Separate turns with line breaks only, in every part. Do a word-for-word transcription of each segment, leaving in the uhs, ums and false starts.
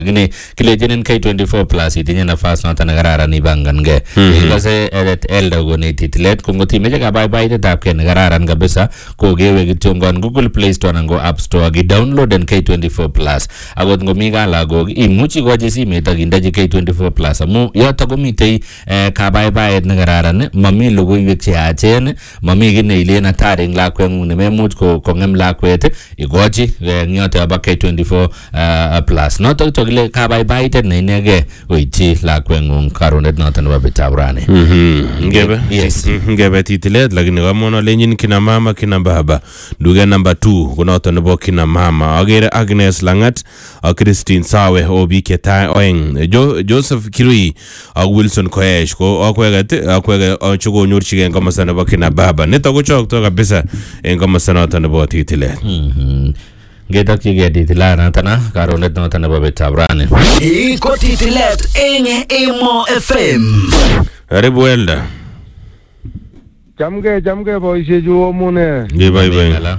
Gini kile jenen K twenty-four plus itinye nafas noton nekararan ibangange. Ikose elda koni titilet kungoti meche kabaibaitetapkei nekararan kabisa kokewe kityo ngon Google Play Store anan ko App Store akidownloaden K twenty-four plus. Akot ngomi ka lagok imuchi kochi simet akindechi K twenty-four plus amu yoto komitei kabaibaet nekararan, mami logoiwek cheyachen, mami kiy neilen hatari eng lakweng'ung nememuch kong'em lakwet, ikochi eng yoto yobo K twenty-four plus. Noto kile kabaibaitet ne inege koityi lakweng'ung karonet noto nebo betab rani.
Ngebe yes ngebe titilet lakini kamona lenyin kina mama kina baba duge number two kunoto nebo kina mama agere Agnes Langat ak Christine Sawe obi ketai oeng jo Joseph Kirui ak Wilson Koesh ko akwege akwege chugo nyorchige eng komasa nebo kina baba nito ko chokto kabisa eng komasa noto nebo titilet.
Mhm Gedak ki gedi tilana tana karonet no tana babe tabrane.
Iko titilet eng Emo F M.
Aribu elda.
Jamge jamge boishe juo mune.
Ge bye bye.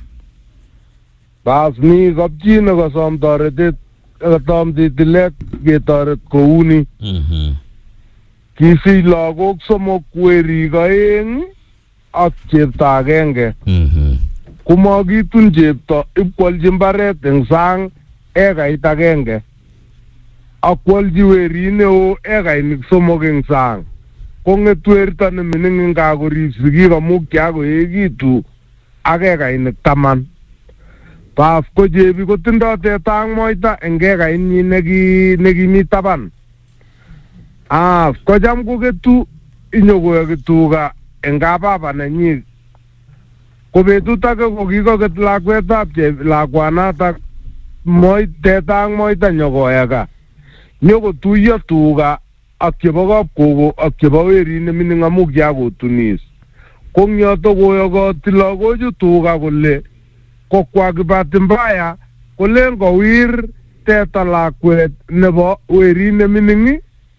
Bas ni kapchi na kasam taretet katam titilet getaret kouni.
Mhm.
Kisi lagok somok weri kaeng ak chepta agenge.
Mhm.
Kumagitun chepto ipkwalji mbaret eng sang ekait agenge akwalji weri neo ekainik somok eng sang kong'etu werto nemining eng kakorib sigik amu kiakoekitu ak ekainik taman. Bas ko chebi kotindoi teta ak moita eng ekainyi nekimi taban. As kocham koketu inyokoyoki tuga eng kababa nenyi. Ko betut age ko kikoket lakwetab lakwanatak moi teta ak moita nyokoyaka nyokotuiyo tuga ak chebo kapkogo ak chebo weri nemining amu kiakotunis. Ko ngyoto koyokoti lagochu tuga kole kokwa kibati mbaya kolen kowir teta lakwet nebo weri nemining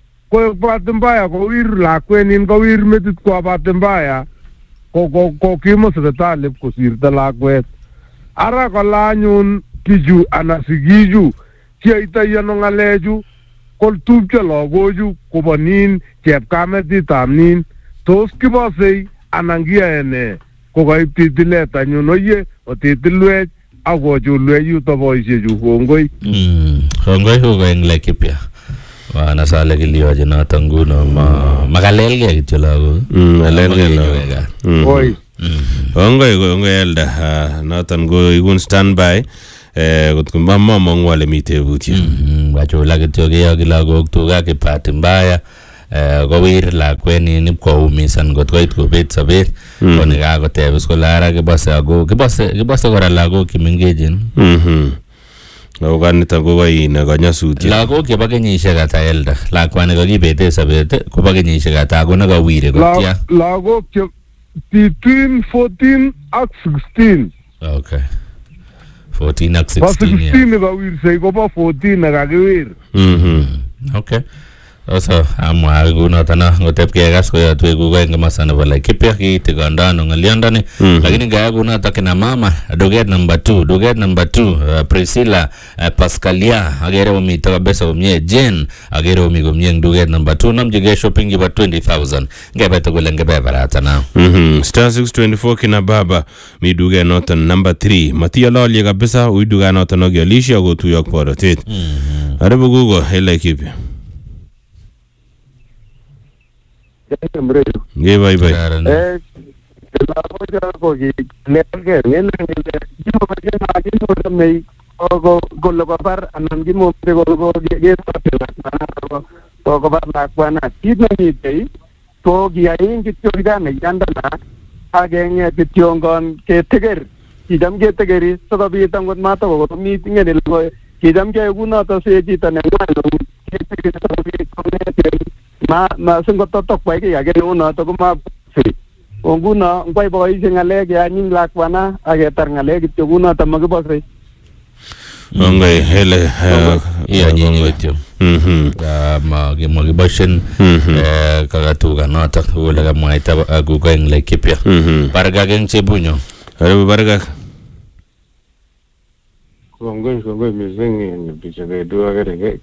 ko kibati mbaya kowir lakwenin kowir metit kwa bati mbaya ko ko ko kimo sipitali kosirta lakwet. Ara kolanyun kiju anasigiju kiaita yano ngaleju kol tupche lagoju kobonin chepkametitab nin tos kibosei anan kiyaene kokaib titilet anyun oye otitilwech akochulwech yuto boishechu kongoi.
Mm, kongoi huko eng Laikipia. Wana sale kilioje noto nguno ma makalelge kityo lagok.
Mm, makalelge lagok.
Oi.
Kongoi kongoi elda noto go igun standby eh kutku mama mongwale mitebutyo.
Mhm wachola kityo ke lagok tuga kipati mbaya eh kowir lakweni nipkoumisan kot koit kobet sobet koni kakotebis kole ara kibose ako kibose kibose kora lagok kimengechen.
Mhm Lagokanito ko kaine kanyasutiet.
Lagok chebo kenyisiek ata elda lakwani kakibete sobet kobo kenyisiek ata ako nekawire kotya.
Lagok che between fourteen ak sixteen.
Okay. fourteen ak sixteen.
sixteen nekawirse kobo fourteen nekakiwir.
Mhm
Okay. Also amwa kunoto na ngotepke gas koyotwe kuko eng komasta nebo Laikipia kitikondano ng'olyondoni lakini ngaya kunoto kina mama duget number two duget number two uh, Priscilla uh, Pascalia agere komito kabisa komie Jane agere komi komie eng duget number two namjige shopping kibo twenty thousand ngebe tugul eng kebeberata now.
Mhm star six twenty-four kina baba mi duget noto number three Matia lolye kabisa uy duget noto nogialisha kotuyo ak porotet. Mhm Aribu gugo hele kipi. Ge bye bye.
Eh, la voy a coger. Le que viene yo porque no aquí no me go go lo papar anan gi mo go go ge pa to go par la kwana tidna ni dei to gi ayin ki chorida ne yanda na agenge ki tiongon ke teger kidam ge tegeri so go bi tangot mata go mi tinge ne go kidam ge guna to se ji tan ngwa no ke tegeri to bi ko ne ma ma sungo to to kwai ke ya ge no no to ma si onguna ngwai boy singale ge anin lakwana age tar ngale kityo guna tamage bosre
Ongai hele
iya nyinyi kityo.
Mhm
ma ge mo ge bashin eh kagatuga noto wala ga mwaita gugo eng Laikipia. Barga geng Chebunyo.
Aribu barga.
kongoi kongoi mising in bichu betu akere